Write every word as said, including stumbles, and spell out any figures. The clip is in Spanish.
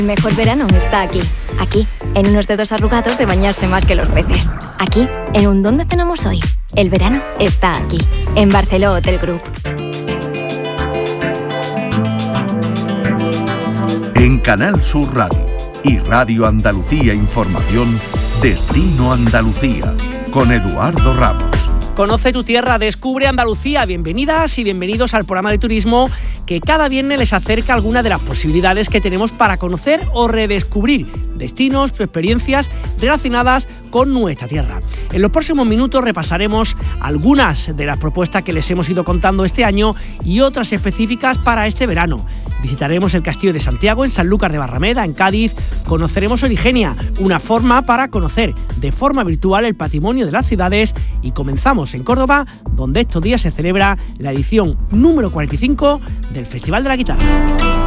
El mejor verano está aquí. Aquí, en unos dedos arrugados de bañarse más que los peces. Aquí, en un ¿dónde cenamos hoy? El verano está aquí. En Barceló Hotel Group. En Canal Sur Radio y Radio Andalucía Información, Destino Andalucía, con Eduardo Ramos. Conoce tu tierra, descubre Andalucía. Bienvenidas y bienvenidos al programa de turismo que cada viernes les acerca algunas de las posibilidades que tenemos para conocer o redescubrir destinos o experiencias relacionadas con nuestra tierra. En los próximos minutos repasaremos algunas de las propuestas que les hemos ido contando este año y otras específicas para este verano. Visitaremos el Castillo de Santiago en Sanlúcar de Barrameda, en Cádiz. Conoceremos Origenia, una forma para conocer de forma virtual el patrimonio de las ciudades. Y comenzamos en Córdoba, donde estos días se celebra la edición número cuarenta y cinco del Festival de la Guitarra.